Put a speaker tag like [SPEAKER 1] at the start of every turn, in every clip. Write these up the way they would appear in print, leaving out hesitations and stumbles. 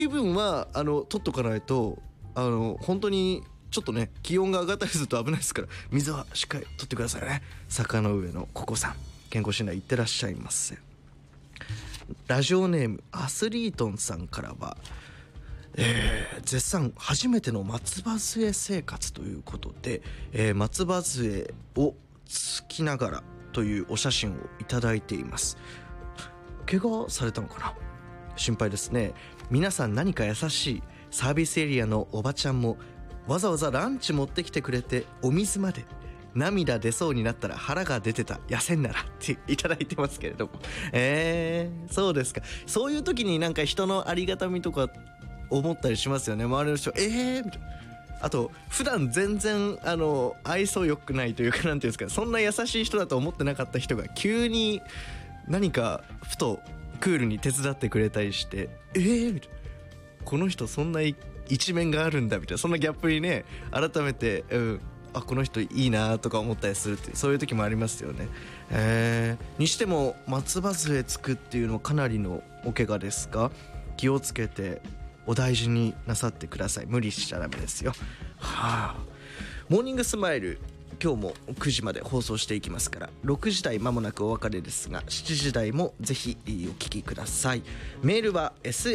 [SPEAKER 1] 分は取っとかないと本当にちょっとね気温が上がったりすると危ないですから、水はしっかり取ってくださいね。坂の上のココさん、健康診断行ってらっしゃいませ。ラジオネームアスリートンさんからは、絶賛初めての松葉杖生活ということで、松葉杖をつきながらというお写真をいただいています。怪我されたのかな、心配ですね。皆さん何か優しいサービスエリアのおばちゃんもわざわざランチ持ってきてくれて、お水まで、涙出そうになったら腹が出てた、痩せんならっていただいてますけれども、そうですか。そういう時になんか人のありがたみとか思ったりしますよね、周りの人。みたいな。あと普段全然愛想良くないというか、なんていうんですか、そんな優しい人だと思ってなかった人が急に何かふとクールに手伝ってくれたりして、みたいな、この人そんな一面があるんだみたいな、そんなギャップにね改めて、この人いいなとか思ったりするって、そういう時もありますよね。にしても松葉杖つくっていうのはかなりのお怪我ですか？気をつけてお大事になさってください。無理しちゃダメですよ。モーニングスマイル、今日も9時まで放送していきますから、6時台間もなくお別れですが、7時台もぜひお聞きください。メールは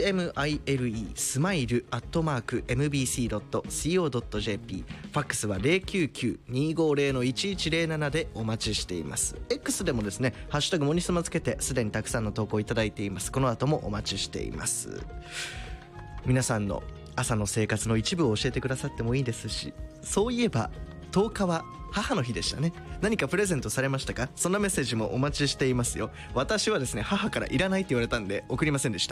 [SPEAKER 1] smile smile@mbc.co.jp、 ファックスは 099-250-1107 でお待ちしています。 X でもですね、ハッシュタグモニスマつけてすでにたくさんの投稿いただいています。この後もお待ちしています。皆さんの朝の生活の一部を教えてくださってもいいですし、そういえば10日は母の日でしたね。何かプレゼントされましたか？そんなメッセージもお待ちしていますよ。私はですね、母からいらないって言われたんで送りませんでした。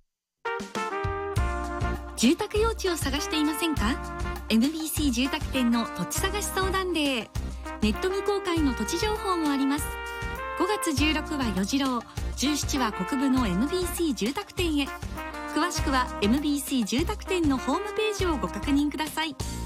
[SPEAKER 2] 住宅用地を探していませんか？ MBC 住宅店の土地探し相談デー。ネット未公開の土地情報もあります。5月16は与次郎、17は国分の MBC 住宅店へ。詳しくは MBC 住宅店のホームページをご確認ください。